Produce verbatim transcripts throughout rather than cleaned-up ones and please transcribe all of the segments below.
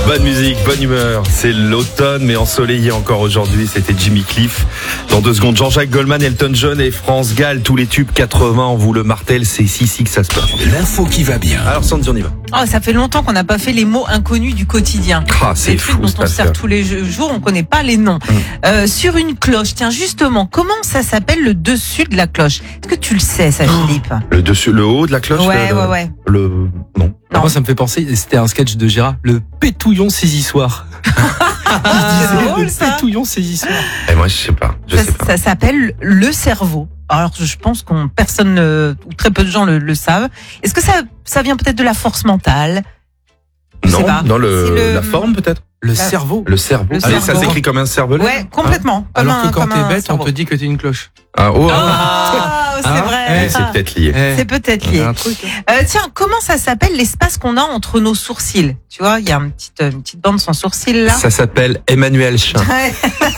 Bonne musique, bonne humeur. C'est l'automne, mais ensoleillé encore aujourd'hui. C'était Jimmy Cliff. Dans deux secondes, Jean-Jacques Goldman, Elton John et France Gall. Tous les tubes quatre-vingts, on vous le martèle. C'est ici que ça se passe. L'info qui va bien. Alors, Sandy, on y va. Oh, ça fait longtemps qu'on n'a pas fait les mots inconnus du quotidien. Ah, c'est les trucs fou, dont cette on se sert affaire. tous les jours, on connaît pas les noms. Mmh. Euh, sur une cloche, tiens, justement, comment ça s'appelle le dessus de la cloche? Est-ce que tu le sais, ça, Philippe? Le dessus, le haut de la cloche. Ouais, le, ouais, ouais. Le, non. Non. Moi, ça me fait penser, c'était un sketch de Gérard, le pétouillon saisissoir. Ah, c'est drôle, le ça. pétouillon saisissoir. Et moi, je sais pas. Je Ça, sais pas. ça s'appelle le cerveau. Alors, je pense qu'on personne euh, ou très peu de gens le, le savent. Est-ce que ça, ça vient peut-être de la force mentale? Je sais Non, pas. dans le, C'est le- la forme peut-être. Le La- cerveau. Le cerveau. Le Allez, cerveau. ça s'écrit comme un cervelet. Ouais, complètement. Comme Alors un- que quand comme un t'es bête, on cerveau. te dit que t'es une cloche. Ah, oh, Ah, c'est Hein vrai. Eh, c'est peut-être lié. Eh, C'est peut-être lié. un truc. Euh, tiens, comment ça s'appelle l'espace qu'on a entre nos sourcils? Tu vois, il y a une petite, une petite bande sans sourcils là. Ça s'appelle Emmanuel Chin. Ouais.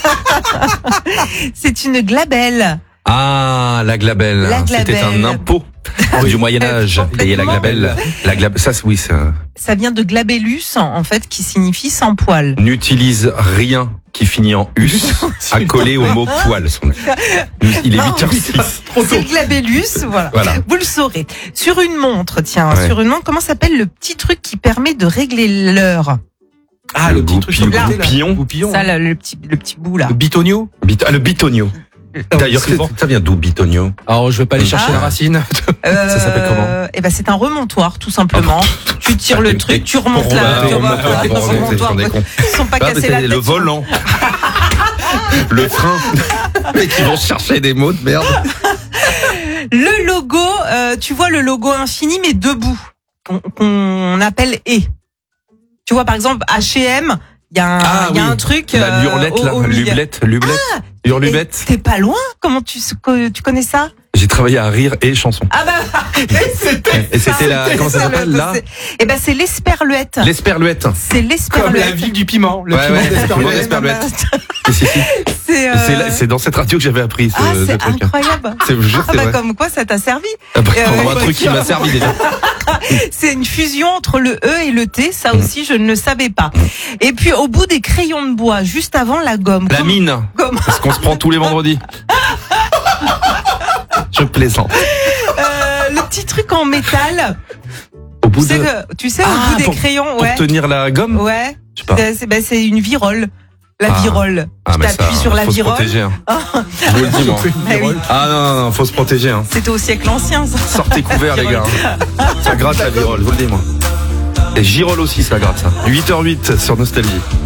C'est une glabelle. Ah, la glabelle. La C'était glabelle. un impôt du Moyen-Âge. Complètement. Et la glabelle. La glab... Ça, c'est- oui, ça Ça vient de glabellus, en fait, qui signifie sans poil. n'utilise rien qui finit en us à coller au mot poil. Il est Non, huit heures six. C'est le glabellus, voilà. Voilà. Vous le saurez. Sur une montre, tiens, Ouais. sur une montre, comment s'appelle le petit truc qui permet de régler l'heure? Ah, le, petit truc sur le goupillon. côté, là. Goupillon. Goupillon. Ça, là, le petit, le petit bout, là. Le bitonio. Bit- ah, le bitonio. D'ailleurs, c'est bon. ça vient d'où bitonio? Alors, je vais pas aller chercher Ah. la racine. Euh, s'appelle comment Eh ben, c'est un remontoir, tout simplement. Tu tires le truc, tu remontes Pour là. remonter, tu remontes remonter, là, remonter, remontoir. remonter, vous rendez compte. Ils sont pas Ah, mais cassés c'est la tête. le volant. Le frein. Mais qui vont chercher des mots de merde. Le logo, euh, tu vois le logo infini, mais debout, qu'on, qu'on appelle E. Tu vois, par exemple, H et M, il y a un, Ah, il y a oui. un truc. La euh, lurlette, au- là. au milieu. Lublette. Lublette. Et Hurlubette. T'es pas loin? Comment tu, tu connais ça? J'ai travaillé à Rire et Chanson. Ah bah, c'était Et c'était la, comment ça ça, s'appelle, le- là? c'est- Eh ben, c'est l'esperluette. L'esperluette. C'est Comme l'esperluette. la ville du piment. Le Ouais, piment ouais. d'Esperluette. L'esperluette. Si, si, si. C'est, euh, C'est là- c'est dans cette radio que j'avais appris ce, ah, ce c'est truc. incroyable. C'est, je vous jure, Ah c'est bah, vrai. comme quoi, ça t'a servi. Ah bah, Euh, vraiment un ouais, truc qui m'a servi déjà. C'est une fusion entre le E et le T. Ça aussi, je ne le savais pas. Et puis, au bout des crayons de bois, juste avant la gomme. La Comment- mine. comment- Parce qu'on se prend tous les vendredis. Je plaisante. Euh, le petit truc en métal. Au Tu bout sais, de, que, tu sais, Ah, au bout des pour- crayons, pour ouais. tenir la gomme. Ouais. Je sais pas. C'est, c'est- ben, c'est une virole. La Ah. virole. Ah, tu mais t'appuies ça, sur la faut se virole. protéger, hein. Je vous le dis, moi. Ah oui. Ah non, non, non, faut se protéger, hein. C'était au siècle ancien, ça. Sortez couverts, les gars. Ça gratte la virole, je vous le dis, moi. Et girole aussi, ça gratte, ça. huit heures huit sur Nostalgie.